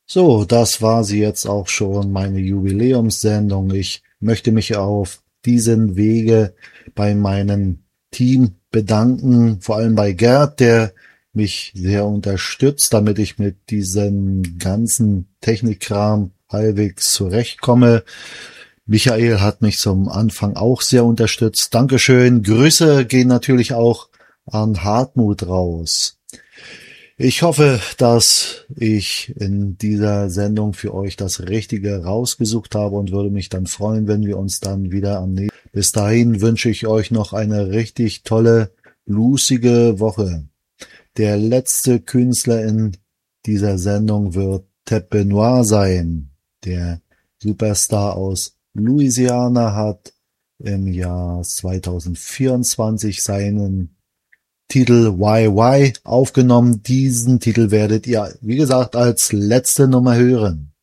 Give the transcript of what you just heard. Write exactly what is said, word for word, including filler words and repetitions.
So, das war sie jetzt auch schon, meine Jubiläumssendung. Ich möchte mich auf diesen Wege bei meinem Team bedanken, vor allem bei Gerd, der mich sehr unterstützt, damit ich mit diesem ganzen Technikkram halbwegs zurechtkomme. Michael hat mich zum Anfang auch sehr unterstützt. Dankeschön. Grüße gehen natürlich auch an Hartmut raus. Ich hoffe, dass ich in dieser Sendung für euch das Richtige rausgesucht habe und würde mich dann freuen, wenn wir uns dann wieder am nächsten. Bis dahin wünsche ich euch noch eine richtig tolle, bluesige Woche. Der letzte Künstler in dieser Sendung wird Ted Benoit sein. Der Superstar aus Louisiana hat im Jahr zweitausendvierundzwanzig seinen Titel Why Why aufgenommen. Diesen Titel werdet ihr, wie gesagt, als letzte Nummer hören.